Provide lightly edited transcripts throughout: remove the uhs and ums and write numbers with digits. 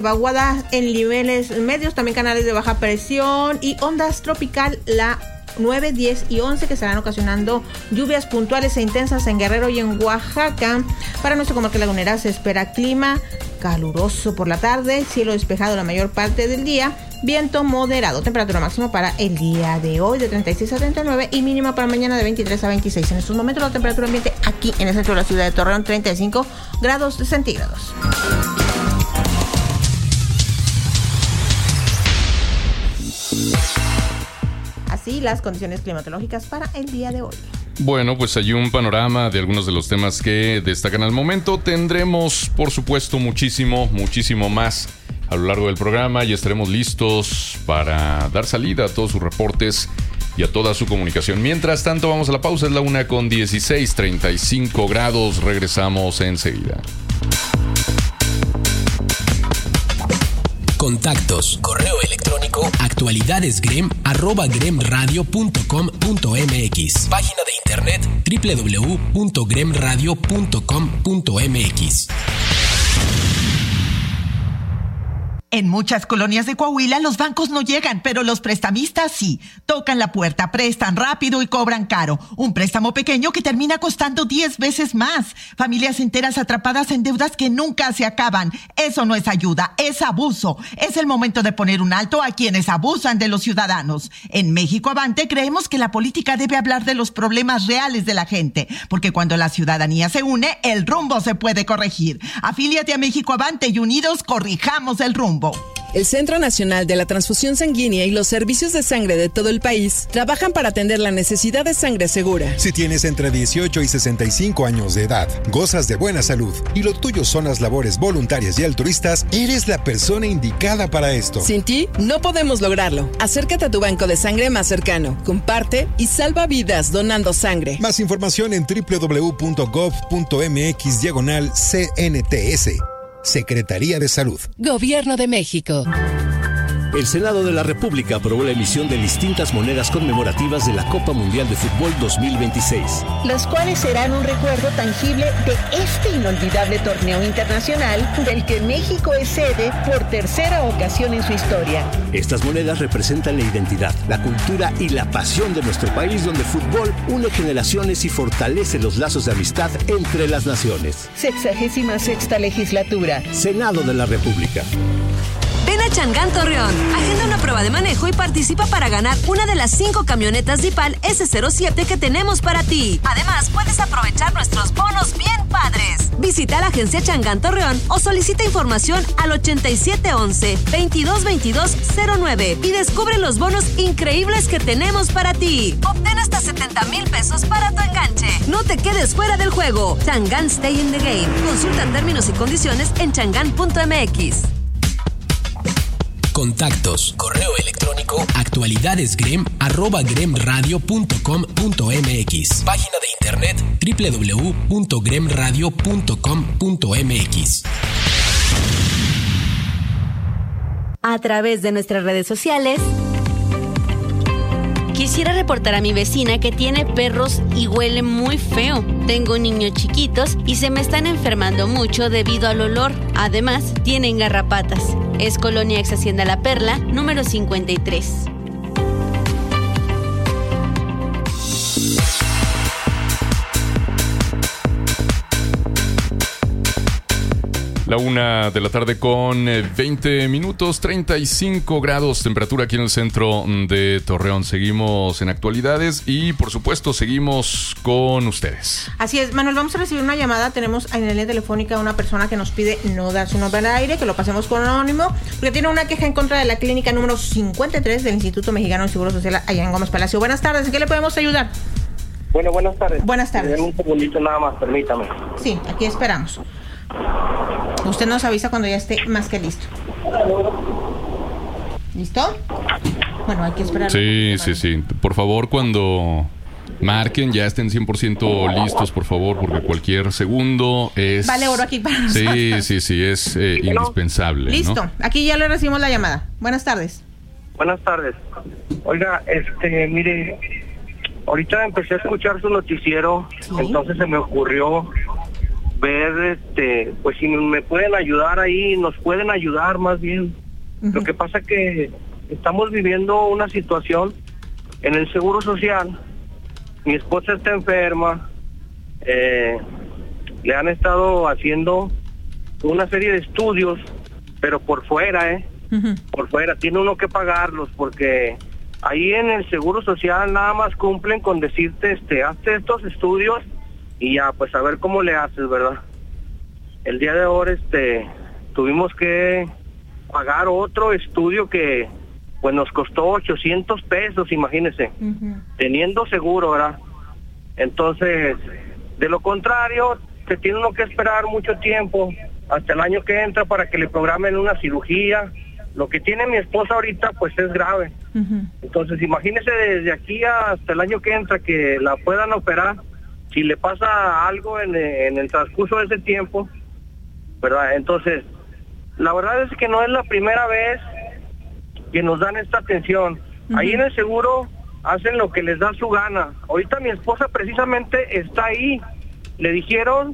Vaguada en niveles medios, también canales de baja presión y ondas tropical la 9, 10 y 11 que estarán ocasionando lluvias puntuales e intensas en Guerrero y en Oaxaca. Para nuestra comarca lagunera se espera clima caluroso por la tarde, cielo despejado la mayor parte del día, viento moderado, temperatura máxima para el día de hoy de 36 a 39 y mínima para mañana de 23 a 26. En estos momentos la temperatura ambiente aquí en el centro de la ciudad de Torreón 35 grados centígrados. Así las condiciones climatológicas para el día de hoy. Bueno, pues hay un panorama de algunos de los temas que destacan al momento. Tendremos, por supuesto, muchísimo más a lo largo del programa y estaremos listos para dar salida a todos sus reportes y a toda su comunicación. Mientras tanto, vamos a la pausa. Es la 1:16, 35 grados. Regresamos enseguida. Contactos, correo electrónico, actualidadesgrem@gremradio.com.mx. Página de internet www.gremradio.com.mx. En muchas colonias de Coahuila los bancos no llegan, pero los prestamistas sí. Tocan la puerta, prestan rápido y cobran caro. Un préstamo pequeño que termina costando 10 veces más. Familias enteras atrapadas en deudas que nunca se acaban. Eso no es ayuda, es abuso. Es el momento de poner un alto a quienes abusan de los ciudadanos. En México Avante creemos que la política debe hablar de los problemas reales de la gente, porque cuando la ciudadanía se une, el rumbo se puede corregir. Afíliate a México Avante y unidos corrijamos el rumbo. El Centro Nacional de la Transfusión Sanguínea y los servicios de sangre de todo el país trabajan para atender la necesidad de sangre segura. Si tienes entre 18 y 65 años de edad, gozas de buena salud y lo tuyo son las labores voluntarias y altruistas, eres la persona indicada para esto. Sin ti, no podemos lograrlo. Acércate a tu banco de sangre más cercano, comparte y salva vidas donando sangre. Más información en www.gov.mx/CNTS. Secretaría de Salud. Gobierno de México. El Senado de la República aprobó la emisión de distintas monedas conmemorativas de la Copa Mundial de Fútbol 2026. Las cuales serán un recuerdo tangible de este inolvidable torneo internacional del que México es sede por tercera ocasión en su historia. Estas monedas representan la identidad, la cultura y la pasión de nuestro país, donde el fútbol une generaciones y fortalece los lazos de amistad entre las naciones. 66ª legislatura. Senado de la República. Ven a Changán Torreón, agenda una prueba de manejo y participa para ganar una de las 5 camionetas DIPAL S07 que tenemos para ti. Además, puedes aprovechar nuestros bonos bien padres. Visita la agencia Changán Torreón o solicita información al 8711-222209 y descubre los bonos increíbles que tenemos para ti. Obtén hasta 70,000 pesos para tu enganche. No te quedes fuera del juego. Changán Stay in the Game. Consulta términos y condiciones en changán.mx. Contactos, correo electrónico, actualidadesgrem@gremradio.com.mx. Página de internet www.gremradio.com.mx. A través de nuestras redes sociales. Quisiera reportar a mi vecina que tiene perros y huele muy feo. Tengo niños chiquitos y se me están enfermando mucho debido al olor. Además, tienen garrapatas. Es Colonia Ex Hacienda La Perla, número 53. La 1 de la tarde con 20 minutos, 35 grados, temperatura aquí en el centro de Torreón. Seguimos en actualidades y, por supuesto, seguimos con ustedes. Así es, Manuel, vamos a recibir una llamada. Tenemos en la línea telefónica una persona que nos pide no dar su nombre al aire, que lo pasemos con anónimo, porque tiene una queja en contra de la clínica número 53 del Instituto Mexicano del Seguro Social allá en Gómez Palacio. Buenas tardes, ¿en qué le podemos ayudar? Bueno, buenas tardes. Buenas tardes. Un segundito nada más, permítame. Sí, aquí esperamos. Usted nos avisa cuando ya esté más que listo. ¿Listo? Bueno, hay que esperar. Sí. Por favor, cuando marquen, ya estén 100% listos, por favor, porque cualquier segundo es... Vale oro aquí para nosotros. Sí, es indispensable. Listo, ¿no? Aquí ya le recibimos la llamada. Buenas tardes. Buenas tardes. Oiga, mire, ahorita empecé a escuchar su noticiero, ¿sí? Entonces se me ocurrió ver, pues si me pueden ayudar ahí, nos pueden ayudar más bien. Lo que pasa que estamos viviendo una situación en el Seguro Social. Mi esposa está enferma, le han estado haciendo una serie de estudios, pero por fuera, por fuera, tiene uno que pagarlos, porque ahí en el Seguro Social nada más cumplen con decirte, hazte estos estudios y ya, pues a ver cómo le haces, ¿verdad? El día de hoy, tuvimos que pagar otro estudio que, pues nos costó 800 pesos, imagínese, teniendo seguro, ¿verdad? Entonces, de lo contrario, se tiene uno que esperar mucho tiempo, hasta el año que entra, para que le programen una cirugía. Lo que tiene mi esposa ahorita, pues es grave. Entonces, imagínese desde aquí hasta el año que entra que la puedan operar. Si le pasa algo en el transcurso de ese tiempo, ¿verdad? Entonces, la verdad es que no es la primera vez que nos dan esta atención. Ahí en el seguro hacen lo que les da su gana. Ahorita mi esposa precisamente está ahí. Le dijeron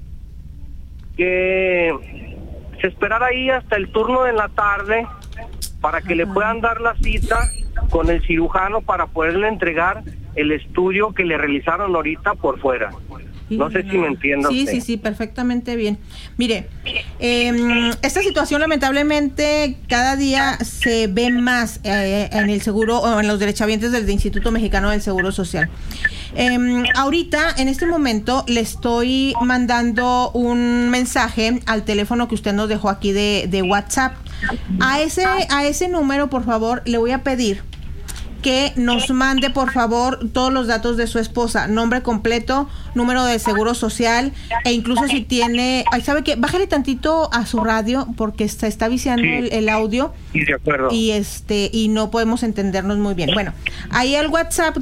que se esperara ahí hasta el turno de la tarde para que le puedan dar la cita con el cirujano para poderle entregar el estudio que le realizaron ahorita por fuera. No sé si me entiendo. Sí, perfectamente bien. Mire, esta situación lamentablemente cada día se ve más en el seguro o en los derechohabientes del Instituto Mexicano del Seguro Social. Ahorita, en este momento, le estoy mandando un mensaje al teléfono que usted nos dejó aquí de WhatsApp. A ese número, por favor, le voy a pedir que nos mande, por favor, todos los datos de su esposa, nombre completo, número de seguro social, e incluso si tiene, ¿sabe qué? Bájale tantito a su radio porque se está viciando el audio. Sí, de acuerdo. Y no podemos entendernos muy bien. Bueno, ahí al WhatsApp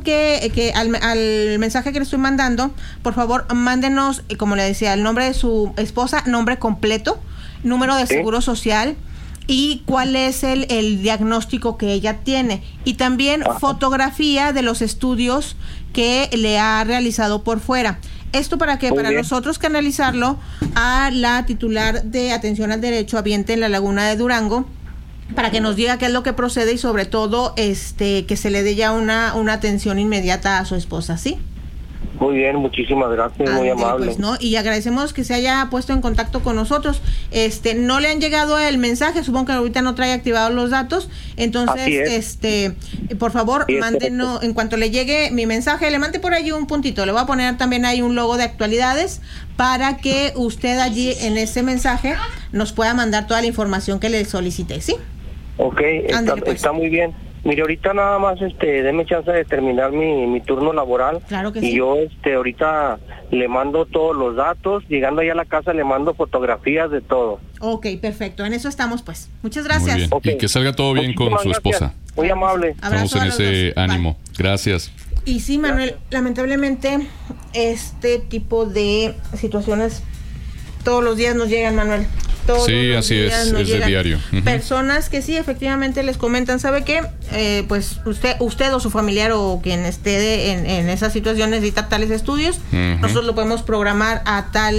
al mensaje que le estoy mandando, por favor, mándenos, como le decía, el nombre de su esposa, nombre completo, número de seguro social, y cuál es el diagnóstico que ella tiene, y también fotografía de los estudios que le ha realizado por fuera. Esto para que para nosotros canalizarlo a la titular de atención al derechohabiente en la Laguna de Durango, para que nos diga qué es lo que procede y sobre todo que se le dé ya una atención inmediata a su esposa, ¿sí? Muy bien, muchísimas gracias, muy amable. Pues, ¿no? Y agradecemos que se haya puesto en contacto con nosotros. No le han llegado el mensaje, supongo que ahorita no trae activados los datos, entonces, por favor, mándenos, en cuanto le llegue mi mensaje, le mande por ahí un puntito, le voy a poner también ahí un logo de actualidades para que usted allí en ese mensaje nos pueda mandar toda la información que le solicite, ¿sí? Ok, está muy bien. Mire, ahorita nada más, deme chance de terminar mi turno laboral. Claro que sí. Y yo, ahorita le mando todos los datos. Llegando allá a la casa le mando fotografías de todo. Ok, perfecto. En eso estamos, pues. Muchas gracias. Muy bien. Y que salga todo bien con su esposa. Muy amable. Estamos en ese ánimo. Gracias. Y sí, Manuel, lamentablemente este tipo de situaciones todos los días nos llegan, Manuel. Sí, así es de diario. Personas que sí, efectivamente les comentan, ¿sabe qué? Pues usted o su familiar o quien esté en esa situación necesita tales estudios, nosotros lo podemos programar a tal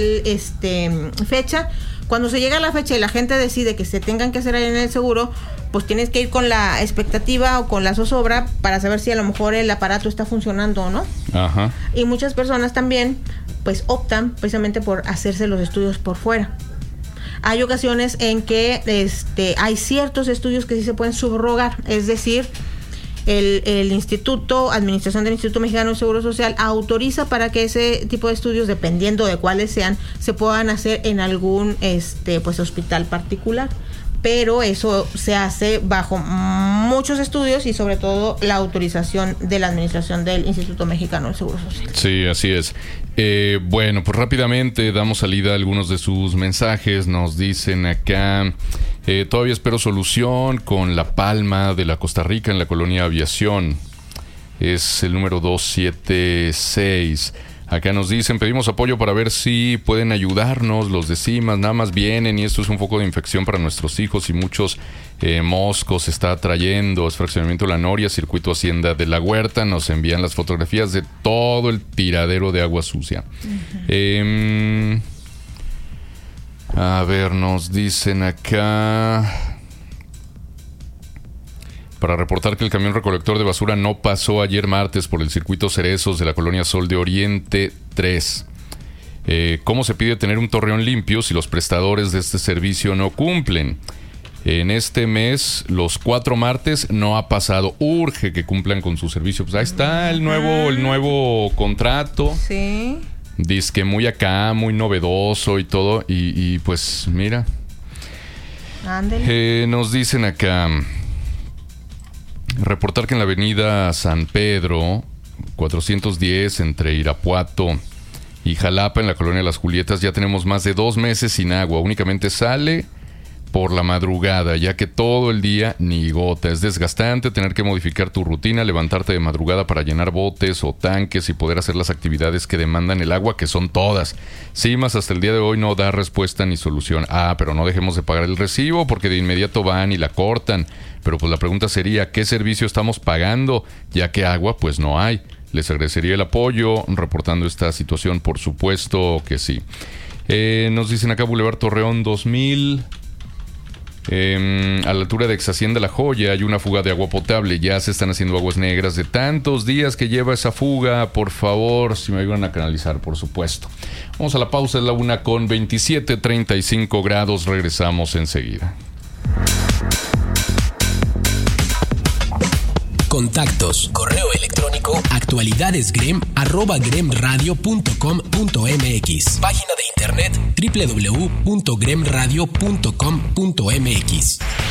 fecha. Cuando se llega a la fecha y la gente decide que se tengan que hacer ahí en el seguro, pues tienes que ir con la expectativa o con la zozobra para saber si a lo mejor el aparato está funcionando o no. Ajá. Y muchas personas también pues optan precisamente por hacerse los estudios por fuera. Hay ocasiones en que hay ciertos estudios que sí se pueden subrogar, es decir, el Administración del Instituto Mexicano del Seguro Social autoriza para que ese tipo de estudios, dependiendo de cuáles sean, se puedan hacer en algún hospital particular. Pero eso se hace bajo muchos estudios y sobre todo la autorización de la Administración del Instituto Mexicano del Seguro Social. Sí, así es. Bueno, pues rápidamente damos salida a algunos de sus mensajes. Nos dicen acá, todavía espero solución con La Palma de la Costa Rica en la colonia Aviación. Es el número 276. Acá nos dicen, pedimos apoyo para ver si pueden ayudarnos. Los de CIMAS nada más vienen y esto es un foco de infección para nuestros hijos y muchos moscos está trayendo. Es Fraccionamiento La Noria, Circuito Hacienda de la Huerta. Nos envían las fotografías de todo el tiradero de agua sucia. A ver, nos dicen acá... Para reportar que el camión recolector de basura no pasó ayer martes por el circuito Cerezos de la colonia Sol de Oriente 3. ¿Cómo se pide tener un torreón limpio si los prestadores de este servicio no cumplen? En este mes, los 4 martes, no ha pasado. Urge que cumplan con su servicio. Pues ahí está el nuevo contrato. Sí. Dizque muy acá, muy novedoso y todo. Y pues mira. Ándale. Nos dicen acá... Reportar que en la avenida San Pedro, 410, entre Irapuato y Jalapa, en la colonia Las Julietas, ya tenemos más de 2 meses sin agua. Únicamente sale por la madrugada, ya que todo el día ni gota. Es desgastante tener que modificar tu rutina, levantarte de madrugada para llenar botes o tanques y poder hacer las actividades que demandan el agua, que son todas. Sí, más hasta el día de hoy no da respuesta ni solución. Pero no dejemos de pagar el recibo, porque de inmediato van y la cortan. Pero pues la pregunta sería, ¿qué servicio estamos pagando? Ya que agua pues no hay. Les agradecería el apoyo reportando esta situación, por supuesto que sí. Nos dicen acá Boulevard Torreón 2000... a la altura de Ex Hacienda La Joya hay una fuga de agua potable. Ya se están haciendo aguas negras de tantos días que lleva esa fuga. Por favor, si me ayudan a canalizar, por supuesto. Vamos a la pausa, es la 1:27, 35 grados. Regresamos enseguida. Contactos, correo electrónico, actualidadesgrem@gremradio.com.mx. Página de internet www.gremradio.com.mx.